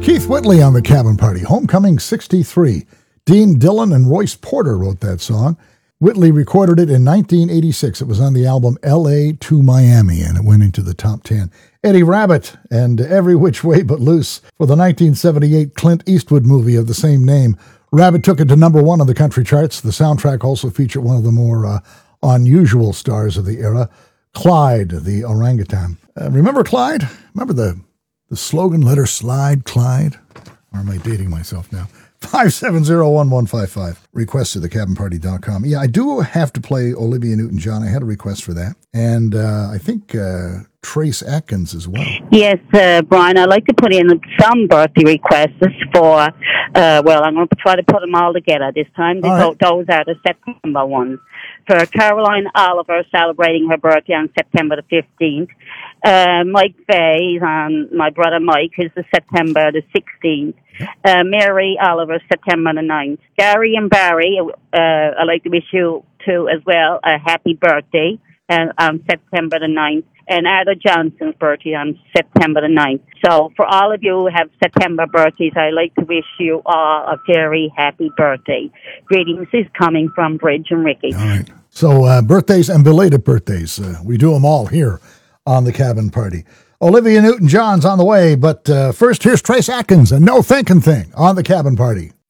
Keith Whitley on the Cabin Party, Homecoming 63. Dean Dillon and Royce Porter wrote that song. Whitley recorded it in 1986. It was on the album L.A. to Miami, and it went into the top 10. Eddie Rabbitt and Every Which Way But Loose for the 1978 Clint Eastwood movie of the same name. Rabbitt took it to number one on the country charts. The soundtrack also featured one of the more unusual stars of the era, Clyde, the orangutan. Remember Clyde? Remember the slogan, "Let her slide, Clyde"? Or am I dating myself now? 570-1155. Request to thecabinparty.com. Yeah, I do have to play Olivia Newton-John. I had a request for that. And I think Trace Atkins as well. Yes, Brian, I'd like to put in some birthday requests for, I'm going to try to put them all together this time. Those are the September ones. For Caroline Oliver, celebrating her birthday on September the 15th. Mike Fay, my brother Mike, is September the 16th. Mary Oliver, September the 9th. Gary and Barry, I'd like to wish you two as well a happy birthday on September the 9th. And Ada Johnson's birthday on September the 9th. So for all of you who have September birthdays, I'd like to wish you all a very happy birthday. Greetings is coming from Bridge and Ricky. All right. So birthdays and belated birthdays, we do them all here on the Cabin Party. Olivia Newton-John's on the way, but first here's Trace Atkins and No Thinking Thing on the Cabin Party.